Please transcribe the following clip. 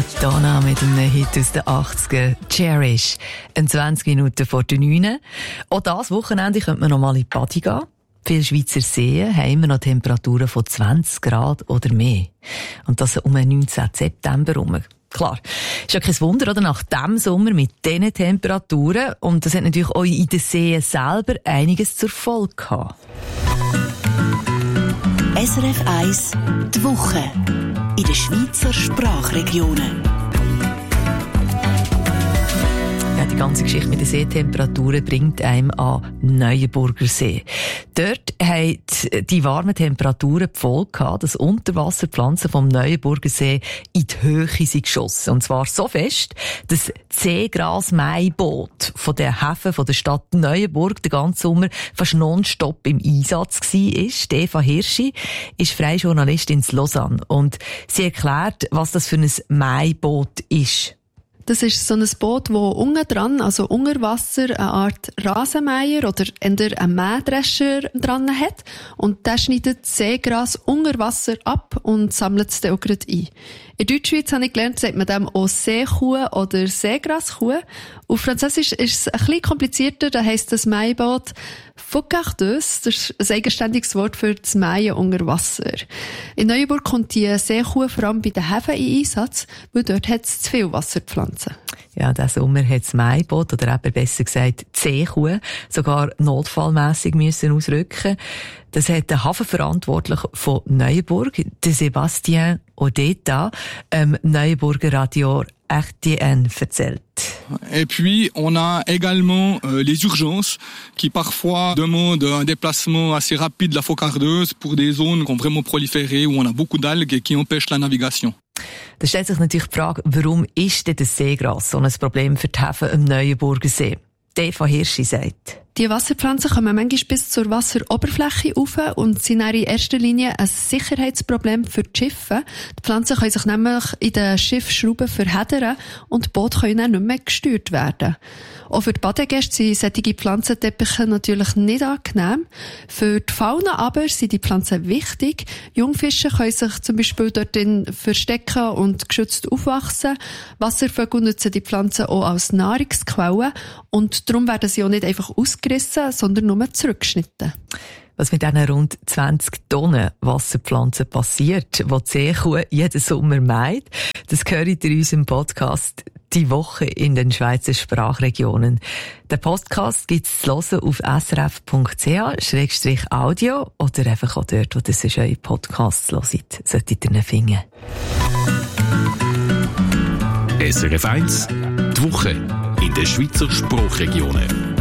Madonna mit einem Hit aus den 80ern, Cherish. 20 Minuten vor der 9. Auch dieses Wochenende könnte man noch mal in die Badi gehen. Viele Schweizer Seen haben immer noch Temperaturen von 20 Grad oder mehr. Und das um den 19. September herum. Klar, ist ja kein Wunder, oder? Nach diesem Sommer mit diesen Temperaturen. Und das hat natürlich auch in den Seen selber einiges zur Folge gehabt. SRF 1, die Woche in den Schweizer Sprachregionen. Ja, die ganze Geschichte mit den Seetemperaturen bringt einem an Neuenburger See. Dort haben die warmen Temperaturen die Folge gehabt, dass Unterwasserpflanzen vom Neuenburger See in die Höhe sind geschossen. Und zwar so fest, dass das Seegras-Maiboot von der Häfen von der Stadt Neuenburg den ganzen Sommer fast nonstop im Einsatz war. Eva Hirschi ist freie Journalistin in Lausanne und sie erklärt, was das für ein Maiboot ist. Das ist so ein Boot, das unten dran, also unter Wasser, eine Art Rasenmäher oder eher einen Mähdrescher dran hat. Und der schneidet das Seegras unter Wasser ab und sammelt es dann auch gerade ein. In Deutschschweiz habe ich gelernt, sagt man dem auch Seekuh oder Seegraskuh. Auf Französisch ist es ein bisschen komplizierter, da heisst das Maiboot Foucardeuse. Das ist ein eigenständiges Wort für das Mähen unter Wasser. In Neuenburg kommt die Seekuh vor allem bei den Häfen in Einsatz, weil dort hat es zu viel Wasserpflanzen. Ja, diesen Sommer hat das Maiboot, oder eben besser gesagt die Seekuh, sogar notfallmässig müssen ausrücken. Das hat der Hafenverantwortliche von Neuenburg, der Sébastien Odetta, Neuenburger Radio RTN erzählt. Et puis, on a également les urgences qui parfois demandent un déplacement assez rapide de la Foucardeuse pour des zones qui ont vraiment proliféré, où on a beaucoup d'algues et qui empêchent la navigation. Da stellt sich natürlich die Frage, warum ist denn das Seegras so ein Problem für die Häfen am Neuenburger See? Eva Hirschi sagt: Die Wasserpflanzen kommen manchmal bis zur Wasseroberfläche rauf und sind in erster Linie ein Sicherheitsproblem für die Schiffe. Die Pflanzen können sich nämlich in den Schiffsschrauben verheddern und die Boote können dann nicht mehr gesteuert werden. Auch für die Badegäste sind solche Pflanzenteppiche natürlich nicht angenehm. Für die Fauna aber sind die Pflanzen wichtig. Jungfische können sich zum Beispiel dort verstecken und geschützt aufwachsen. Wasservögel nutzen die Pflanzen auch als Nahrungsquelle und darum werden sie auch nicht einfach ausgerissen, sondern nur zurückgeschnitten. Was mit diesen rund 20 Tonnen Wasserpflanzen passiert, die die Seekuh jeden Sommer mäht, das gehört in unserem Podcast «Die Woche in den Schweizer Sprachregionen». Den Podcast gibt es zu hören auf srf.ch/audio oder einfach auch dort, wo ihr sonst eure Podcasts hört, solltet ihr ihn finden. SRF 1, die Woche in den Schweizer Sprachregionen.